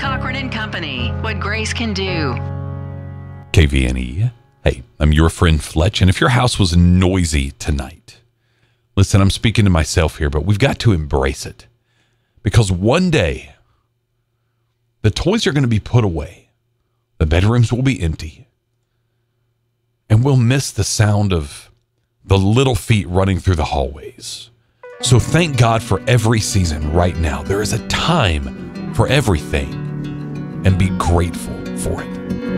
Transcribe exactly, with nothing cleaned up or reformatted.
Cochran and Company, what grace can do. K V N E. Hey, I'm your friend Fletch, and if your house was noisy tonight, listen, I'm speaking to myself here, but we've got to embrace it. Because one day, the toys are going to be put away. The bedrooms will be empty. And we'll miss the sound of the little feet running through the hallways. So thank God for every season right now. There is a time for everything, and be grateful for it.